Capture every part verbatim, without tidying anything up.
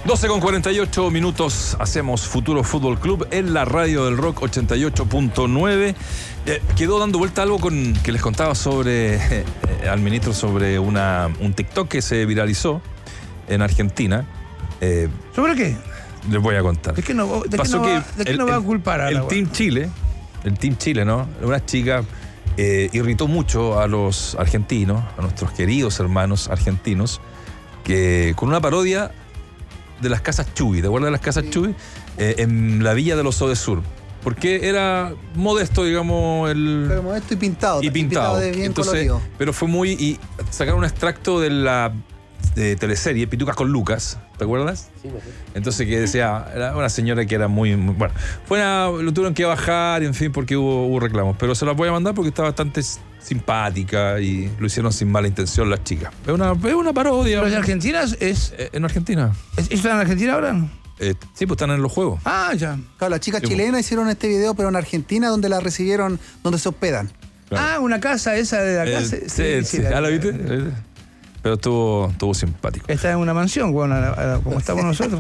doce con cuarenta y ocho minutos, hacemos Futuro Fútbol Club en la radio del Rock ochenta y ocho punto nueve. Eh, quedó dando vuelta algo con que les contaba sobre eh, al ministro sobre una, un TikTok que se viralizó en Argentina. Eh, ¿Sobre qué? Les voy a contar. ¿De qué no, de Pasó qué no, va, que de qué el, no va a el- culpar a el la Team Chile, el Team Chile, ¿no? Una chica eh, irritó mucho a los argentinos, a nuestros queridos hermanos argentinos, que con una parodia de las casas Chuy, ¿te acuerdas de las casas Sí. Chuy? Eh, en la villa de los Odesur. Porque era modesto, digamos, el... Pero modesto y pintado. y pintado. de bien Entonces, colorido. pero fue muy... Y sacaron un extracto de la de teleserie Pitucas con Lucas, ¿te acuerdas? Sí, me acuerdo. Entonces, que decía, era una señora que era muy, muy- bueno, fue una- lo tuvieron que bajar, en fin, porque hubo, hubo reclamos, pero se las voy a mandar porque está bastante s- simpática y lo hicieron sin mala intención las chicas. Es una, es una parodia. ¿Los de Argentina es, Eh, en Argentina. es- ¿Están en Argentina ahora? Eh, sí, pues están en los juegos. Ah, ya. Claro, las chicas Sí, chilenas hicieron este video, pero en Argentina, donde la recibieron, donde se hospedan. Claro. Ah, una casa esa de la Eh, casa. sí, sí, ¿ah, la viste? Pero estuvo, estuvo simpático. Está en una mansión, bueno, a la- a la- como estamos nosotros.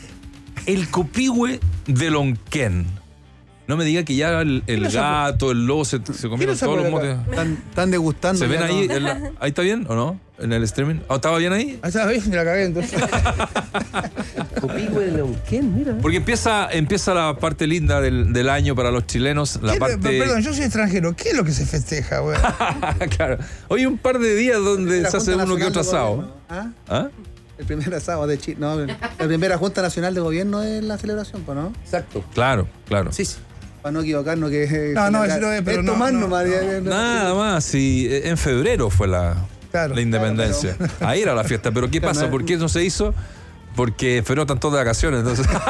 El copihue de Lonquén. No me diga que ya el, el lo sacó? gato, el lobo se, se comieron lo sacó todos los de motes. acá? Están, están degustando. ¿Se ven ya ahí? todo. en la- ¿Ahí está bien o no? ¿En el streaming? ¿Oh, ¿Estaba bien ahí? Ah, ¿sabes? Me la cagué entonces. Copihue de Neuquén, mira. Porque empieza, empieza la parte linda del, del año para los chilenos. La ¿Qué- parte... Perdón, yo soy extranjero. ¿Qué es lo que se festeja, güey? Claro. Hoy un par de días donde La se hace Junta uno que Nacional otro de asado. Gobierno. ¿Ah? ¿Ah? El primer asado de Chile. No, la primera Junta Nacional de Gobierno es la celebración, pues, ¿no? Exacto. Claro, claro. Sí, sí. Para no equivocarnos que es. No, no, celebrar- eso no es, pero es no, tomar no, nomás, no. ya- ya- Nada más, sí, en febrero fue la, Claro. la independencia. Ahí era la fiesta. Pero ¿qué Claro, pasa? no- ¿Por qué no se hizo? Porque en febrero están todos de vacaciones. Entonces...